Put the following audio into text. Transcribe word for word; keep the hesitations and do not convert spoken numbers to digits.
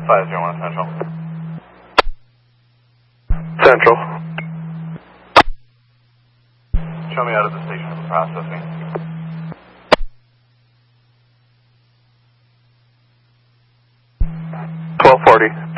five zero one Central. Central. Show me out of the station for processing. twelve forty.